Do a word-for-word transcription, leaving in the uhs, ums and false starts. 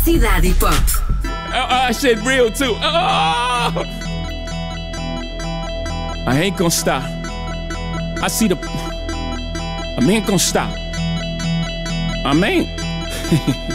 Cidade Hip Hop. I, I shit real too. Oh! I ain't gonna stop. I see the. I ain't gonna stop. I ain't.